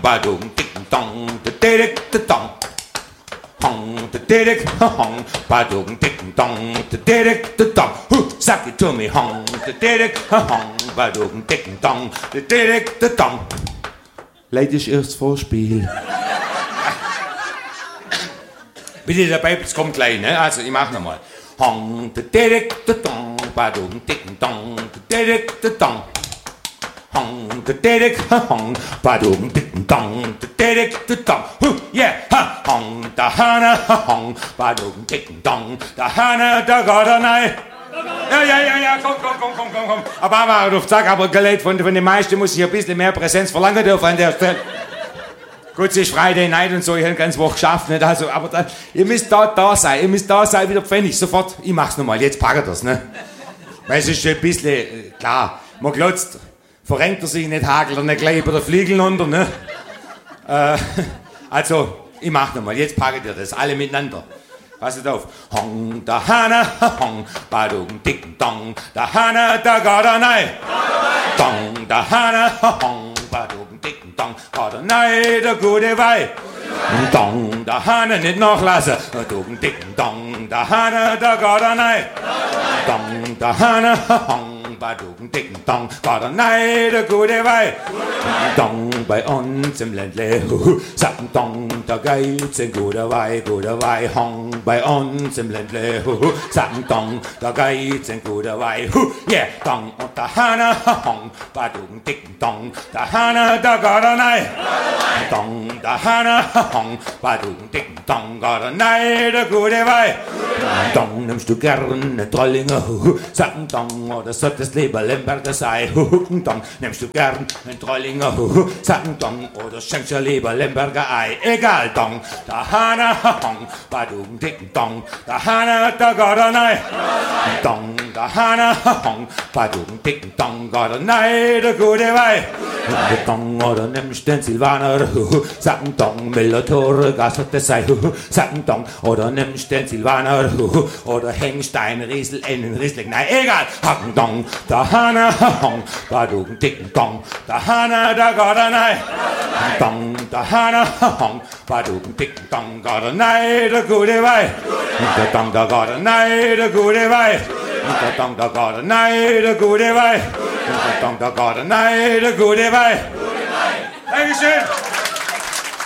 badum, dicken Dong, dick, dong. Hong, dick, hong, badum, dicken Dong, dick, dong. Sag it to me, hong, dick, hong, badum, dicken Dong, dick, dong. Leider erst Vorspiel. Bitte dabei, es kommt gleich, ne? Also ich mach nochmal. Hong, dick, dong, badum, dicken Dong, dick, dong. Hong, dick, hong, badum, dicken Dong, dick, dong. Yeah, ha, hong, da hana, hong, badum, dicken Dong, da hana, da Gott, nein. Ja, komm. Aber auf Zack, aber gelegt von den meisten muss ich ein bisschen mehr Präsenz verlangen dürfen an der Stelle. Gut, es ist Friday Night und so, ich habe ganz Woche geschafft, nicht? Also, aber dann, ihr müsst da sein, wie der Pfennig, sofort, ich mach's nochmal, jetzt packt das, ne? Weil es ist ein bisschen, klar, man glotzt, verrenkt er sich nicht, hagelt er nicht gleich über den Flügel runter, ne? Also, ich mach nochmal, jetzt packt ihr das, alle miteinander. Passt auf. Hong, da Hana, hong, badum, dicken Dong, da Hana, da Gott, nein. Dong, da Hana, hong, badum, dicken Dong, Gott, nein, der gute Weih. Dong, da Hana, nicht nachlassen, badum, dicken Dong, da Hana, da Gott, nein. Dong, da Hana, hong, badum, dicken Dong, Gott, nein, der gute Weih. Dong, bei uns im Ländle, sagen Dong, da geht's ein guter Weih, Hong, bei uns im Ländle, sagen Dong, da geht's ein guter Weih, yeah, Dong und da Hana, Hong, badum, dicken Dong, da Hana, da Gott, nein, Dong, da Hana, Hong, badum, dicken Dong, Gott, nein, der gute Weih, Dong, nimmst du gerne Trollinger, sagen Dong, oder sollt das lieber Lemberger sei, Dong, nimmst du gern ein Trollinger, sagen Dong, oder schenkst du lieber Lemberger Ei, egal, Dong, da Hana, Hong, badum, dicken Dong, da Hana, da Gott, nein, Dong, da Hana, Hong, badum, dicken Dong, Gott, nein, der gute Weih, Dong, oder nimmst den Silvaner, sagen Dong, Millertore, Gas hat das sei, sagen Dong, oder nimmst den Silvaner, oder hängst dein Riesel in den Riesling, nein, egal, Hacken Dong, da Hana, Hong, badum, dicken Dong, da Hana, da Gott, nein, Dong, da Hana, Hong, badum, dicken Dong, Gott, nein, der gute Weih, der Dong, da Gott, nein, der gute Weih, der Dong, da Gott, nein, der gute Weih, der Dong, da Gott, nein, der gute Weih. Dankeschön.